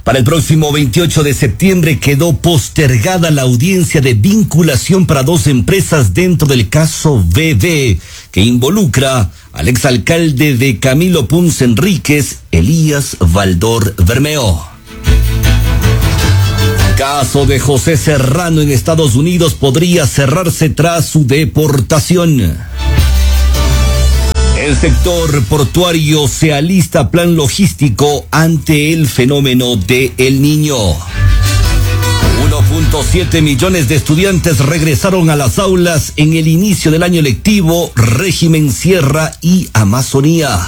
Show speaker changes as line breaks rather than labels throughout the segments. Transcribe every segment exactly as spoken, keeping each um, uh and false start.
Para el próximo veintiocho de septiembre quedó postergada la audiencia de vinculación para dos empresas dentro del caso B B, que involucra al exalcalde de Camilo Pons Enríquez, Elías Baldor Bermeo. Caso de José Serrano en Estados Unidos podría cerrarse tras su deportación. El sector portuario se alista plan logístico ante el fenómeno de El Niño. uno punto siete millones de estudiantes regresaron a las aulas en el inicio del año lectivo, régimen Sierra y Amazonía.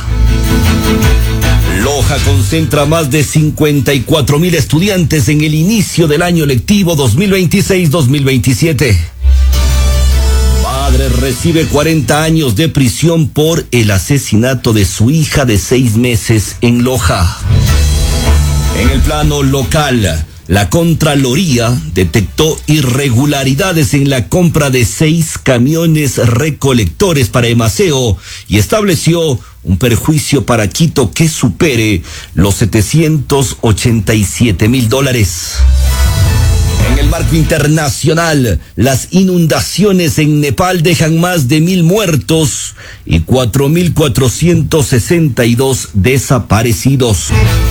Loja concentra más de cincuenta y cuatro mil estudiantes en el inicio del año lectivo dos mil veintiséis dos mil veintisiete. Padre recibe cuarenta años de prisión por el asesinato de su hija de seis meses en Loja. En el plano local, la Contraloría detectó irregularidades en la compra de seis camiones recolectores para Emaceo y estableció un perjuicio para Quito que supere los setecientos ochenta y siete mil dólares. En el marco internacional, las inundaciones en Nepal dejan más de mil muertos y cuatro mil cuatrocientos sesenta y dos desaparecidos.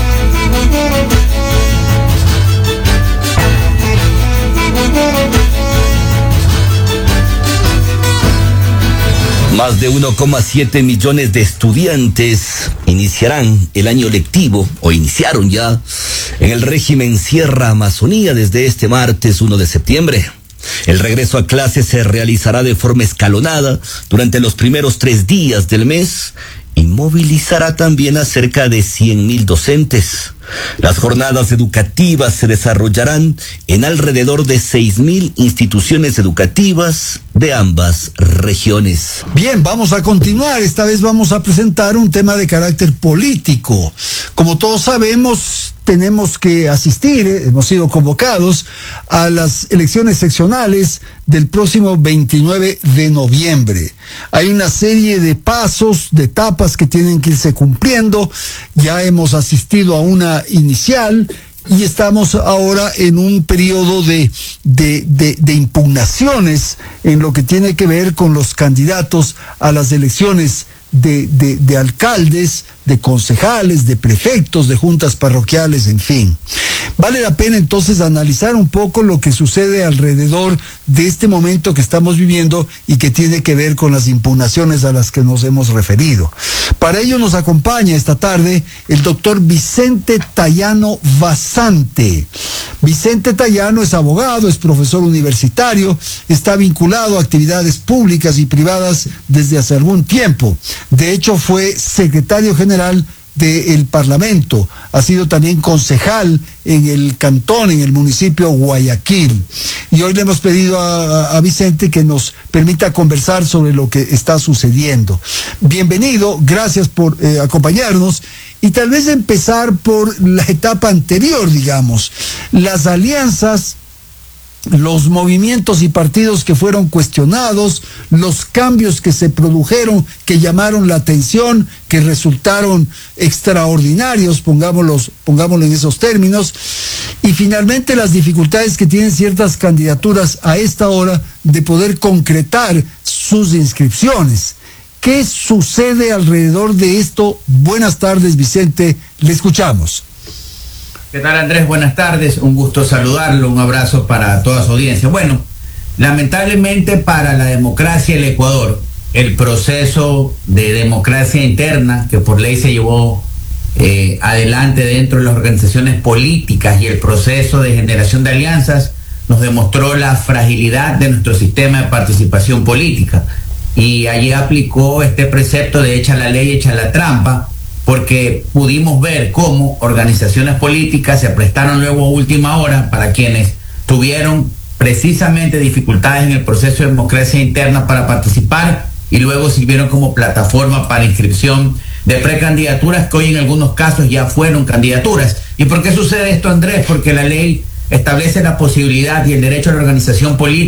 Más de uno coma siete millones de estudiantes iniciarán el año lectivo, o iniciaron ya, en el régimen Sierra Amazonía desde este martes uno de septiembre. El regreso a clases se realizará de forma escalonada durante los primeros tres días del mes y movilizará también a cerca de cien mil docentes. Las jornadas educativas se desarrollarán en alrededor de seis mil instituciones educativas de ambas regiones.
Bien, vamos a continuar. Esta vez vamos a presentar un tema de carácter político. Como todos sabemos, tenemos que asistir, eh, hemos sido convocados a las elecciones seccionales del próximo veintinueve de noviembre. Hay una serie de pasos, de etapas que tienen que irse cumpliendo. Ya hemos asistido a una inicial y estamos ahora en un periodo de, de, de, de impugnaciones en lo que tiene que ver con los candidatos a las elecciones de, de, de alcaldes, de concejales, de prefectos, de juntas parroquiales, en fin. Vale la pena entonces analizar un poco lo que sucede alrededor de este momento que estamos viviendo y que tiene que ver con las impugnaciones a las que nos hemos referido. Para ello nos acompaña esta tarde el doctor Vicente Tayano Basante. Vicente Tayano es abogado, es profesor universitario, está vinculado a actividades públicas y privadas desde hace algún tiempo. De hecho, fue secretario general del Parlamento, ha sido también concejal en el cantón, en el municipio Guayaquil. Y hoy le hemos pedido a, a Vicente que nos permita conversar sobre lo que está sucediendo. Bienvenido, gracias por eh, acompañarnos. Y tal vez empezar por la etapa anterior, digamos, las alianzas, los movimientos y partidos que fueron cuestionados, los cambios que se produjeron, que llamaron la atención, que resultaron extraordinarios, pongámoslos, pongámoslo en esos términos, y finalmente las dificultades que tienen ciertas candidaturas a esta hora de poder concretar sus inscripciones. ¿Qué sucede alrededor de esto? Buenas tardes, Vicente, le escuchamos.
¿Qué tal, Andrés? Buenas tardes, un gusto saludarlo, un abrazo para toda su audiencia. Bueno, lamentablemente para la democracia del Ecuador, el proceso de democracia interna que por ley se llevó eh, adelante dentro de las organizaciones políticas y el proceso de generación de alianzas nos demostró la fragilidad de nuestro sistema de participación política. Y allí aplicó este precepto de echa la ley, echa la trampa, porque pudimos ver cómo organizaciones políticas se prestaron luego a última hora para quienes tuvieron precisamente dificultades en el proceso de democracia interna para participar y luego sirvieron como plataforma para inscripción de precandidaturas que hoy en algunos casos ya fueron candidaturas. ¿Y por qué sucede esto, Andrés? Porque la ley establece la posibilidad y el derecho a la organización política